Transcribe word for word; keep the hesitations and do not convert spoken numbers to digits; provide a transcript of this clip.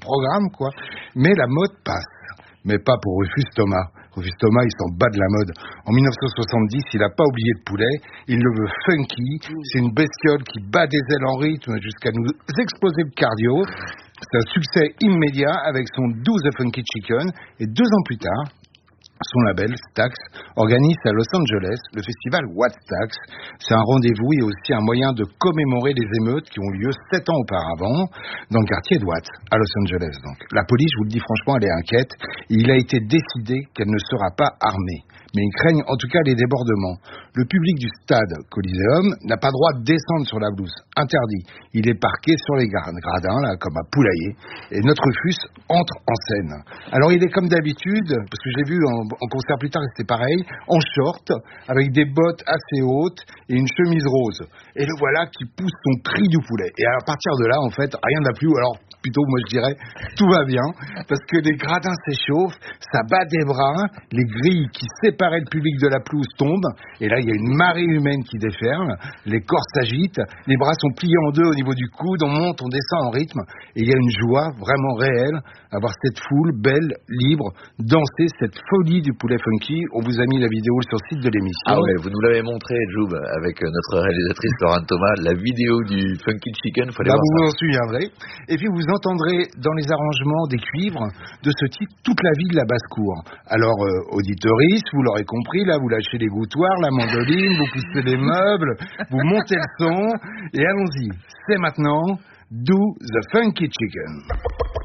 programme, quoi. Mais la mode passe. Mais pas pour Rufus Thomas. Rufus Thomas, il s'en bat de la mode. En dix-neuf cent soixante-dix, il n'a pas oublié le poulet. Il le veut funky. C'est une bestiole qui bat des ailes en rythme jusqu'à nous exploser le cardio. C'est un succès immédiat avec son Do the Funky Chicken. Et deux ans plus tard, son label, Stax, organise à Los Angeles le festival What Stax. C'est un rendez-vous et aussi un moyen de commémorer les émeutes qui ont lieu sept ans auparavant dans le quartier de Watts, à Los Angeles. Donc, la police, je vous le dis franchement, elle est inquiète. Il a été décidé qu'elle ne sera pas armée. Mais ils craignent en tout cas les débordements. Le public du stade Coliseum n'a pas droit de descendre sur la blouse. Interdit. Il est parqué sur les gradins, là, comme un poulailler. Et notre Rufus entre en scène. Alors il est comme d'habitude, parce que je l'ai vu en, en concert plus tard, et c'était pareil, en short, avec des bottes assez hautes et une chemise rose. Et le voilà qui pousse son cri du poulet. Et à partir de là, en fait, rien n'a plus, ou alors plutôt, moi je dirais, tout va bien, parce que les gradins s'échauffent, ça bat des bras, les grilles qui séparaient le public de la pelouse tombent, et là il y a une marée humaine qui déferle, les corps s'agitent, les bras sont pliés en deux au niveau du coude, on monte, on descend en rythme, et il y a une joie vraiment réelle à voir cette foule belle, libre, danser cette folie du poulet funky. On vous a mis la vidéo sur le site de l'émission. Ah ouais, vous nous l'avez montré, Joub, avec notre réalisatrice Laurent Thomas, la vidéo du Funky Chicken, fallait bah, voir vous ça. vous en souviendrez. Et puis vous entendrez dans les arrangements des cuivres de ce type toute la vie de la basse-cour. Alors, euh, auditeuriste, vous l'aurez compris, là vous lâchez les gouttoirs, la mandoline, vous poussez les meubles, vous montez le son, et allons-y. C'est maintenant Do the Funky Chicken.